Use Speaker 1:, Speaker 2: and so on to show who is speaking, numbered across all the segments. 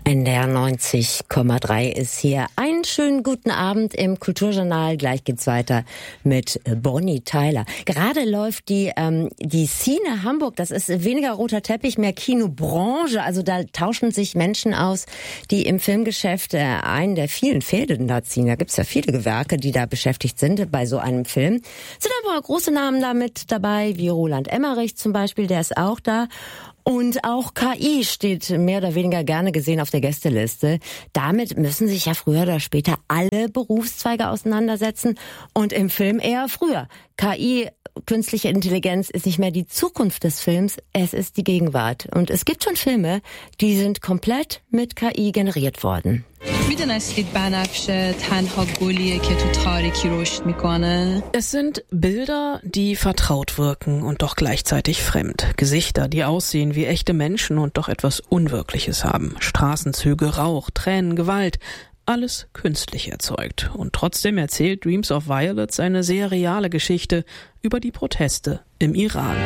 Speaker 1: NDR 90,3 ist hier. Einen schönen guten Abend im Kulturjournal. Gleich geht's weiter mit Bonnie Tyler. Gerade läuft die Cine Hamburg. Das ist weniger roter Teppich, mehr Kinobranche. Also da tauschen sich Menschen aus, die im Filmgeschäft einen der vielen Fäden da ziehen. Da gibt's ja viele Gewerke, die da beschäftigt sind bei so einem Film. Sind aber große Namen da mit dabei, wie Roland Emmerich zum Beispiel, der ist auch da. Und auch KI steht mehr oder weniger gerne gesehen auf der Gästeliste. Damit müssen sich ja früher oder später alle Berufszweige auseinandersetzen und im Film eher früher. KI, künstliche Intelligenz, ist nicht mehr die Zukunft des Films, es ist die Gegenwart. Und es gibt schon Filme, die sind komplett mit KI generiert worden.
Speaker 2: Es sind Bilder, die vertraut wirken und doch gleichzeitig fremd. Gesichter, die aussehen wie echte Menschen und doch etwas Unwirkliches haben. Straßenzüge, Rauch, Tränen, Gewalt. Alles künstlich erzeugt. Und trotzdem erzählt Dreams of Violets eine sehr reale Geschichte über die Proteste im Iran.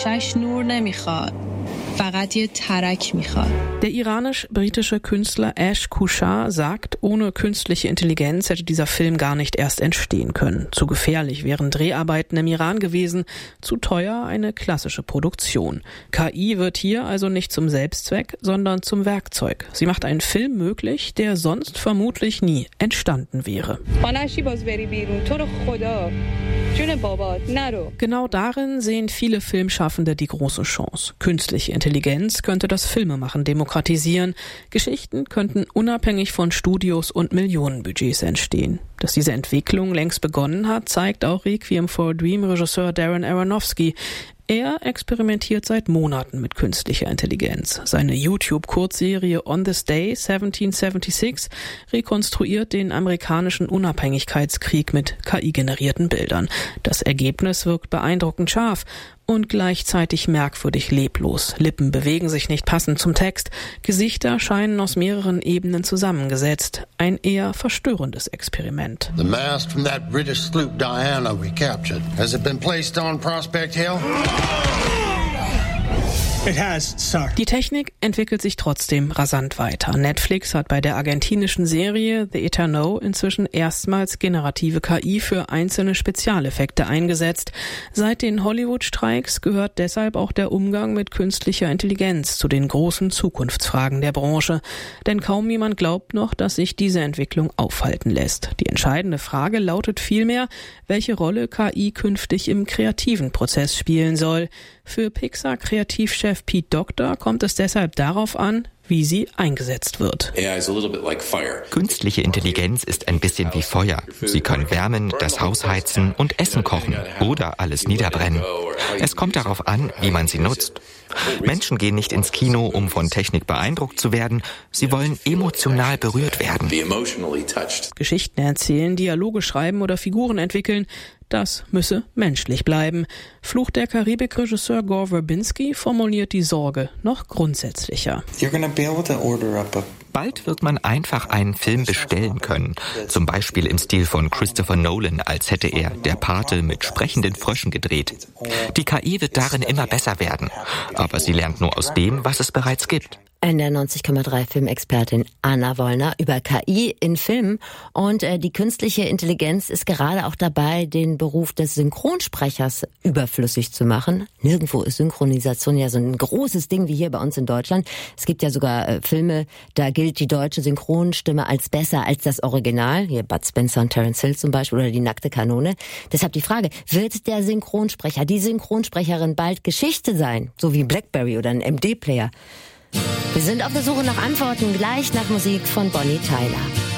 Speaker 2: Der iranisch-britische Künstler Ash Kushar sagt, ohne künstliche Intelligenz hätte dieser Film gar nicht erst entstehen können. Zu gefährlich wären Dreharbeiten im Iran gewesen, zu teuer eine klassische Produktion. KI wird hier also nicht zum Selbstzweck, sondern zum Werkzeug. Sie macht einen Film möglich, der sonst vermutlich nie entstanden wäre. Genau darin sehen viele Filmschaffende die große Chance. Künstliche Intelligenz könnte das Filmemachen demokratisieren. Geschichten könnten unabhängig von Studios und Millionenbudgets entstehen. Dass diese Entwicklung längst begonnen hat, zeigt auch Requiem for a Dream-Regisseur Darren Aronofsky. Er experimentiert seit Monaten mit künstlicher Intelligenz. Seine YouTube-Kurzserie On This Day 1776 rekonstruiert den amerikanischen Unabhängigkeitskrieg mit KI-generierten Bildern. Das Ergebnis wirkt beeindruckend scharf und gleichzeitig merkwürdig leblos. Lippen bewegen sich nicht passend zum Text. Gesichter scheinen aus mehreren Ebenen zusammengesetzt. Ein eher verstörendes Experiment.
Speaker 3: The mast from that British sloop Diana we captured. Has it been placed on Prospect Hill?
Speaker 4: It has, sir.
Speaker 2: Die Technik entwickelt sich trotzdem rasant weiter. Netflix hat bei der argentinischen Serie The Eterno inzwischen erstmals generative KI für einzelne Spezialeffekte eingesetzt. Seit den Hollywood-Streiks gehört deshalb auch der Umgang mit künstlicher Intelligenz zu den großen Zukunftsfragen der Branche. Denn kaum jemand glaubt noch, dass sich diese Entwicklung aufhalten lässt. Die entscheidende Frage lautet vielmehr, welche Rolle KI künftig im kreativen Prozess spielen soll. Für Pixar-Kreativchef Pete Docter kommt es deshalb darauf an, wie sie eingesetzt wird.
Speaker 5: Künstliche Intelligenz ist ein bisschen wie Feuer. Sie können wärmen, das Haus heizen und Essen kochen oder alles niederbrennen. Es kommt darauf an, wie man sie nutzt. Menschen gehen nicht ins Kino, um von Technik beeindruckt zu werden. Sie wollen emotional berührt werden.
Speaker 2: Geschichten erzählen, Dialoge schreiben oder Figuren entwickeln, das müsse menschlich bleiben. Fluch der Karibik-Regisseur Gore Verbinski formuliert die Sorge noch grundsätzlicher.
Speaker 5: Bald wird man einfach einen Film bestellen können. Zum Beispiel im Stil von Christopher Nolan, als hätte er Der Pate mit sprechenden Fröschen gedreht. Die KI wird darin immer besser werden. Aber sie lernt nur aus dem, was es bereits gibt.
Speaker 1: NDR 90,3 Filmexpertin Anna Wollner über KI in Filmen. Und die künstliche Intelligenz ist gerade auch dabei, den Beruf des Synchronsprechers überflüssig zu machen. Nirgendwo ist Synchronisation ja so ein großes Ding wie hier bei uns in Deutschland. Es gibt ja sogar Filme, da gilt die deutsche Synchronstimme als besser als das Original. Hier Bud Spencer und Terence Hill zum Beispiel oder Die nackte Kanone. Deshalb die Frage, wird der Synchronsprecher, die Synchronsprecherin bald Geschichte sein? So wie BlackBerry oder ein MD-Player? Wir sind auf der Suche nach Antworten, gleich nach Musik von Bonnie Tyler.